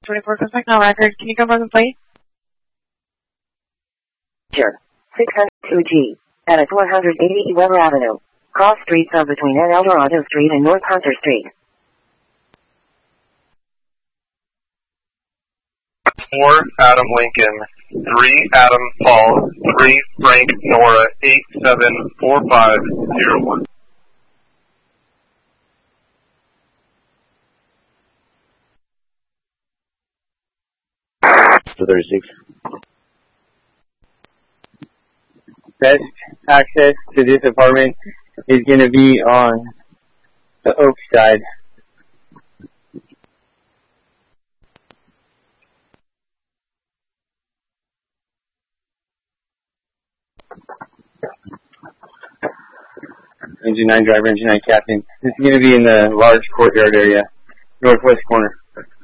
24 Contact Now Record. Can you confirm the plate? Sure. 602G. At 480 Weber Avenue. Cross streets are between El Dorado Street and North Hunter Street. 4 Adam Lincoln, 3 Adam Paul, 3 Frank Nora, 874501. To 36. Best access to this apartment is going to be on the Oak side. Engine 9 driver, engine 9 captain. This is going to be in the large courtyard area, northwest corner.